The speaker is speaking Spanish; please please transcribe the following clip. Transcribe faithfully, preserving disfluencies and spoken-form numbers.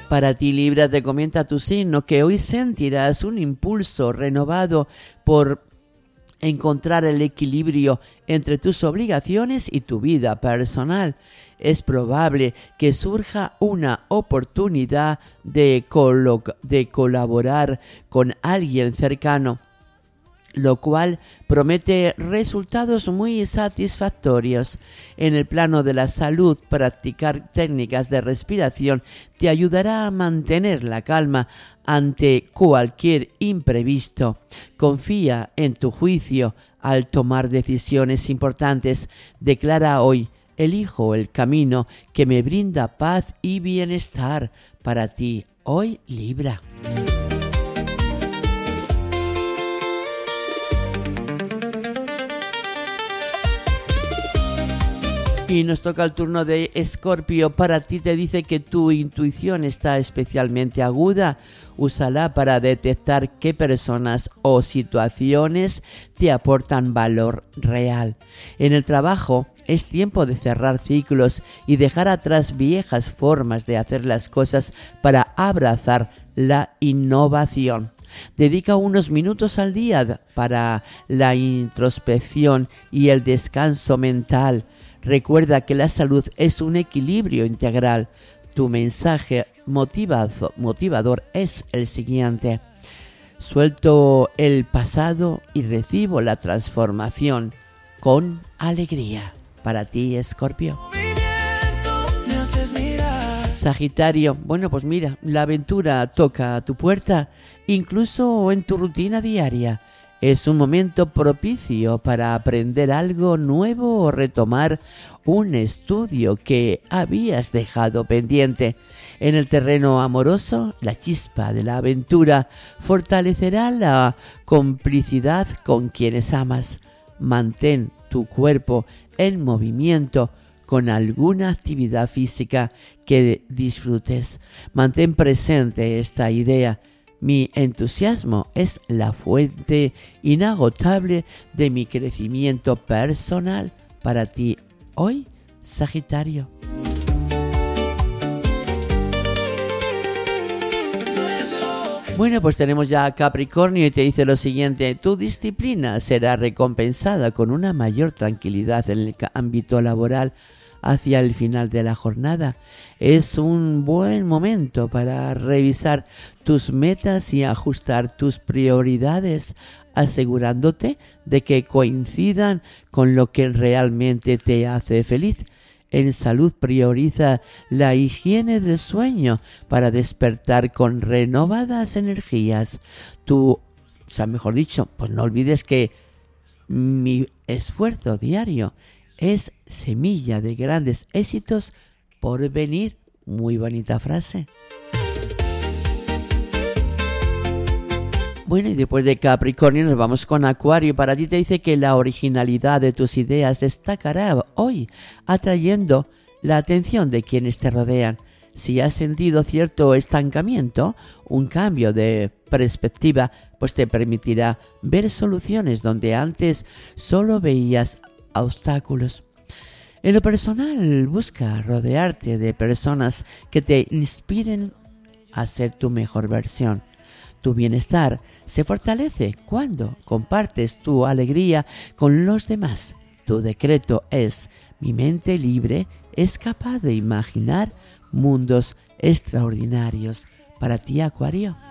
Para ti, Libra, te comenta tu signo que hoy sentirás un impulso renovado por encontrar el equilibrio entre tus obligaciones y tu vida personal. Es probable que surja una oportunidad de, colo- de colaborar con alguien cercano, lo cual promete resultados muy satisfactorios. En el plano de la salud, practicar técnicas de respiración te ayudará a mantener la calma ante cualquier imprevisto. Confía en tu juicio al tomar decisiones importantes. Declara hoy: elijo el camino que me brinda paz y bienestar. Para ti, hoy, Libra. Y nos toca el turno de Escorpio. Para ti, te dice que tu intuición está especialmente aguda. Úsala para detectar qué personas o situaciones te aportan valor real. En el trabajo es tiempo de cerrar ciclos y dejar atrás viejas formas de hacer las cosas para abrazar la innovación. Dedica unos minutos al día para la introspección y el descanso mental. Recuerda que la salud es un equilibrio integral. Tu mensaje motivado, motivador es el siguiente: suelto el pasado y recibo la transformación con alegría. Para ti, Escorpio. Sagitario, bueno, pues mira, la aventura toca a tu puerta, incluso en tu rutina diaria. Es un momento propicio para aprender algo nuevo o retomar un estudio que habías dejado pendiente. En el terreno amoroso, la chispa de la aventura fortalecerá la complicidad con quienes amas. Mantén tu cuerpo en movimiento con alguna actividad física que disfrutes. Mantén presente esta idea: mi entusiasmo es la fuente inagotable de mi crecimiento personal. Para ti, hoy, Sagitario. Bueno, pues tenemos ya a Capricornio y te dice lo siguiente: tu disciplina será recompensada con una mayor tranquilidad en el ámbito laboral hacia el final de la jornada. Es un buen momento para revisar tus metas y ajustar tus prioridades, asegurándote de que coincidan con lo que realmente te hace feliz. En salud, prioriza la higiene del sueño para despertar con renovadas energías. Tú, o sea, mejor dicho, pues no olvides que mi esfuerzo diario es semilla de grandes éxitos por venir. Muy bonita frase. Bueno, y después de Capricornio nos vamos con Acuario. Para ti te dice que la originalidad de tus ideas destacará hoy, atrayendo la atención de quienes te rodean. Si has sentido cierto estancamiento, un cambio de perspectiva pues te permitirá ver soluciones donde antes solo veías obstáculos. En lo personal, busca rodearte de personas que te inspiren a ser tu mejor versión. Tu bienestar se fortalece cuando compartes tu alegría con los demás. Tu decreto es: mi mente libre es capaz de imaginar mundos extraordinarios. Para ti, Acuario.